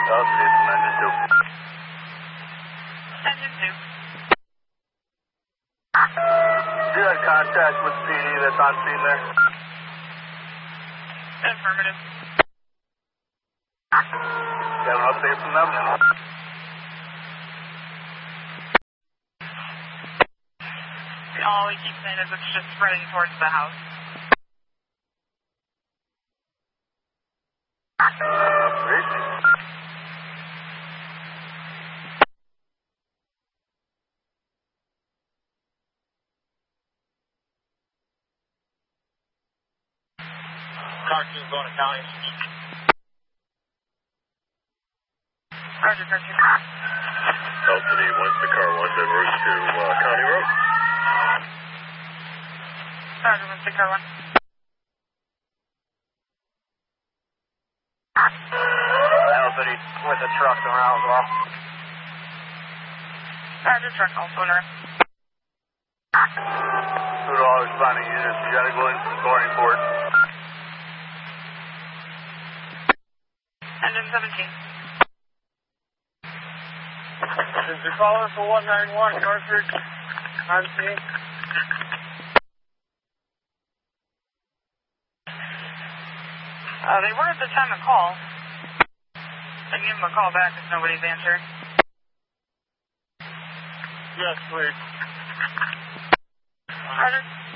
Positive from engine 2. Engine 2. You had contact with PD that's on scene there? Affirmative. You have an update from them? All we keep saying is it's just spreading towards the house. Great. Car 2 going to county. Roger, Roger. LTD, Winston Car 1, diverge to County Road. Roger, Mr. Carlin. LTD with the truck around as well. Roger, truck also in route. Two all responding units, you gotta go in from Goring Port. Engine 17. Is the caller for 191 Cartridge on scene? They were at the time of call. I gave them a call back if nobody's answered. Yes, please. Roger.